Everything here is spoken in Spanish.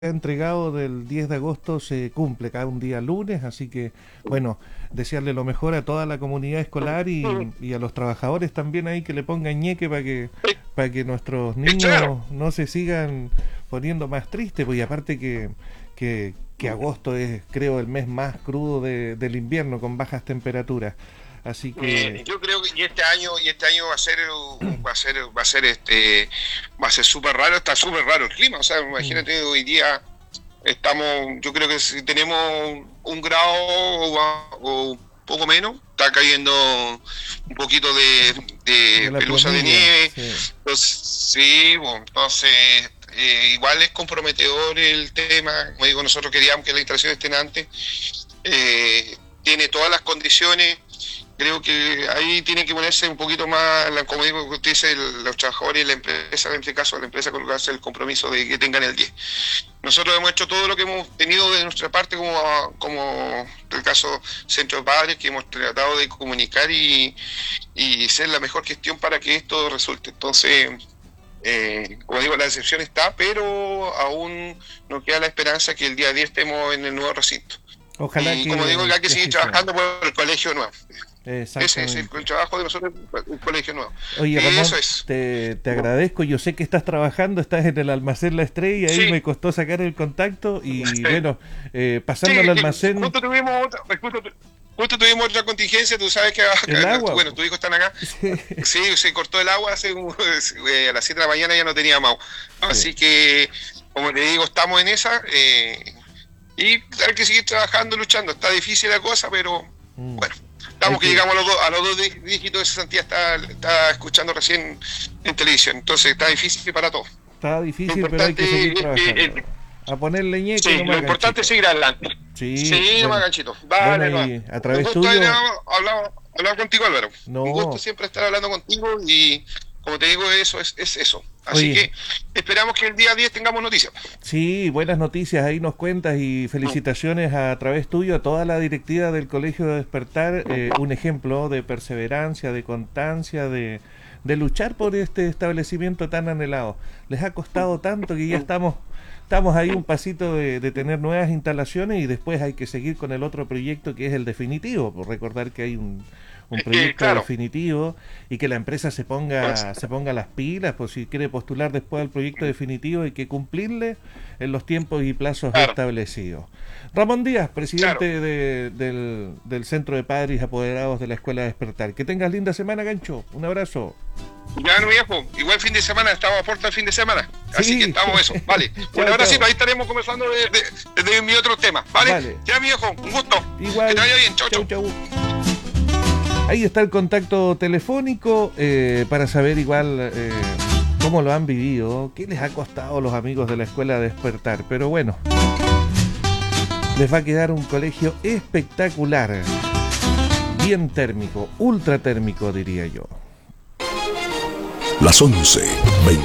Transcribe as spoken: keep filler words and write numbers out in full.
entregado del diez de agosto se cumple cada un día lunes, así que bueno, desearle lo mejor a toda la comunidad escolar y, y a los trabajadores también ahí que le pongan ñeque para que para que nuestros niños no se sigan poniendo más tristes, pues y aparte que, que, que agosto es creo el mes más crudo de, del invierno con bajas temperaturas. Así que eh, yo creo que y este año y este año va a ser va a ser va a ser este va a ser súper raro, está súper raro el clima, o sea, imagínate, hoy día estamos, yo creo que si tenemos un grado o, o poco menos, está cayendo un poquito de, de, de pelusa de nieve, sí. Entonces, sí, bueno, entonces eh, igual es comprometedor el tema, como digo, nosotros queríamos que las instalaciones estén antes, eh, tiene todas las condiciones. Creo que ahí tiene que ponerse un poquito más, como digo, usted dice, los trabajadores y la empresa, en este caso la empresa, colocarse el compromiso de que tengan el diez. Nosotros hemos hecho todo lo que hemos tenido de nuestra parte, como, como el caso Centro de Padres, que hemos tratado de comunicar y, y hacer la mejor gestión para que esto resulte. Entonces, eh, como digo, la decepción está, pero aún nos queda la esperanza que el día diez estemos en el nuevo recinto. Ojalá y que, como digo, hay que, que seguir trabajando sea. por el colegio nuevo. Ese es el, el trabajo de nosotros, un colegio nuevo. Oye, Ramón, eso es. te, te agradezco. Yo sé que estás trabajando, estás en el almacén La Estrella, ahí sí. Me costó sacar el contacto y sí. bueno, eh, pasando sí, al almacén. Justo tuvimos, otra, justo, justo tuvimos otra contingencia, tú sabes que el agua, bueno, tus hijos están acá. Sí, sí se cortó el agua hace un, a las siete de la mañana, ya no tenía más. Así sí. que, como te digo, estamos en esa eh, y hay que seguir trabajando, luchando. Está difícil la cosa, pero mm. bueno. Estamos que, que llegamos a los, dos, a los dos dígitos, esa Santía está, está escuchando recién en televisión, entonces está difícil para todos. Está difícil, pero hay que seguir trabajando. Eh, eh, a ponerle ñeque. Sí, no lo importante es seguir adelante. Sí, sí bueno, no me ganchito. Vale, bueno, a través un tuyo. Hablaba, hablaba contigo, Álvaro. No. Un gusto siempre estar hablando contigo y, como te digo, eso es, es eso. Así Oye, que esperamos que el día diez tengamos noticias. Sí, buenas noticias, ahí nos cuentas y felicitaciones a través tuyo a toda la directiva del Colegio de Despertar, eh, un ejemplo de perseverancia, de constancia, de, de luchar por este establecimiento tan anhelado. Les ha costado tanto que ya estamos estamos ahí un pasito de, de tener nuevas instalaciones y después hay que seguir con el otro proyecto que es el definitivo, por recordar que hay un un proyecto eh, claro. definitivo y que la empresa se ponga se ponga las pilas, por si quiere postular después al proyecto definitivo hay que cumplirle en los tiempos y plazos claro. establecidos. Ramón Díaz, presidente claro. de, del, del Centro de Padres y Apoderados de la Escuela Despertar. Que tengas linda semana, Gancho. Un abrazo. Ya, no, viejo. Igual fin de semana, estamos a puerta el fin de semana. Así sí. que estamos eso. Vale. Un abracito, ahí estaremos conversando de, de, de, de mi otro tema. ¿Vale? vale. Ya, viejo. Un gusto. Igual. Que te vaya bien. Chau, chau. chau. chau. Ahí está el contacto telefónico eh, para saber igual eh, cómo lo han vivido, qué les ha costado a los amigos de la Escuela Despertar. Pero bueno, les va a quedar un colegio espectacular, bien térmico, ultra térmico diría yo. Las once, veinte.